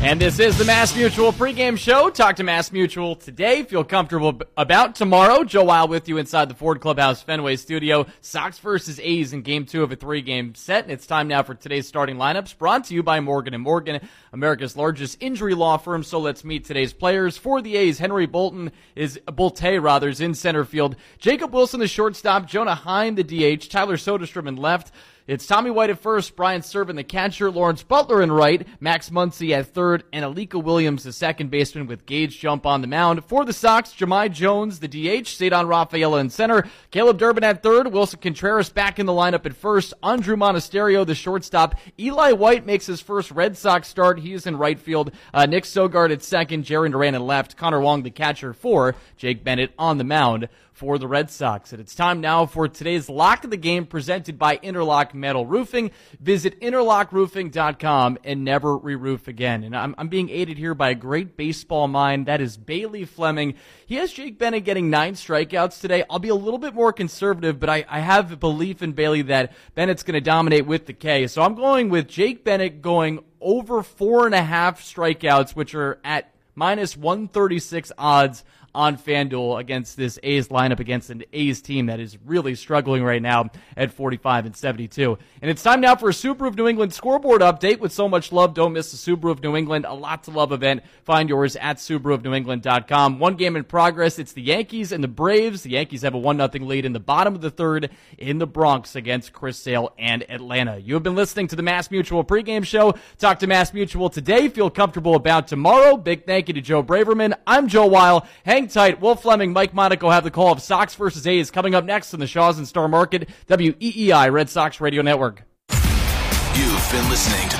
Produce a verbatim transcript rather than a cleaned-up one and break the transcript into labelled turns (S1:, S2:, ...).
S1: And this is the Mass Mutual pregame show. Talk to Mass Mutual today. Feel comfortable about tomorrow. Joe Weil with you inside the Ford Clubhouse Fenway studio. Sox versus A's in game two of a three-game set. And it's time now for today's starting lineups, brought to you by Morgan and Morgan, America's largest injury law firm. So let's meet today's players. For the A's, Henry Bolton is Bolte rather is in center field. Jacob Wilson, the shortstop. Jonah Heim, the D H. Tyler Soderstrom in left. It's Tommy White at first, Brian Serven the catcher, Lawrence Butler in right, Max Muncy at third, and Alika Williams the second baseman with Gage Jump on the mound. For the Sox, Jahmai Jones the D H, Cedon Rafaela in center, Caleb Durbin at third, Wilson Contreras back in the lineup at first, Andrew Monasterio the shortstop, Eli White makes his first Red Sox start, he's in right field, uh, Nick Sogard at second, Jaron Duran in left, Connor Wong the catcher for Jake Bennett on the mound for the Red Sox. And it's time now for today's Lock of the Game presented by Interlock Metal Roofing. Visit interlock roofing dot com and never re-roof again. And I'm, I'm being aided here by a great baseball mind. That is Bailey Fleming. He has Jake Bennett getting nine strikeouts today. I'll be a little bit more conservative, but I, I have a belief in Bailey that Bennett's going to dominate with the K. So I'm going with Jake Bennett going over four and a half strikeouts, which are at minus one thirty-six odds on FanDuel against this A's lineup, against an A's team that is really struggling right now at forty-five and seventy-two. And it's time now for a Subaru of New England scoreboard update. With so much love, don't miss the Subaru of New England, a lot to love event. Find yours at Subaru of New England dot com. One game in progress. It's the Yankees and the Braves. The Yankees have a one nothing lead in the bottom of the third in the Bronx against Chris Sale and Atlanta. You have been listening to the Mass Mutual pregame show. Talk to Mass Mutual today. Feel comfortable about tomorrow. Big thank you to Joe Braverman. I'm Joe Weil. Hang tight. Wolf Fleming, Mike Monaco have the call of Sox versus A's coming up next on the Shaws and Star Market, W E E I Red Sox Radio Network.
S2: You've been listening to